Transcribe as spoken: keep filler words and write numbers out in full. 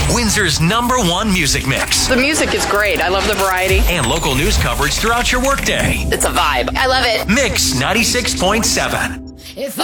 Windsor's number one music mix. The music is great. I love the variety. And local news coverage throughout your workday. It's a vibe. I love it. Mix ninety-six point seven. If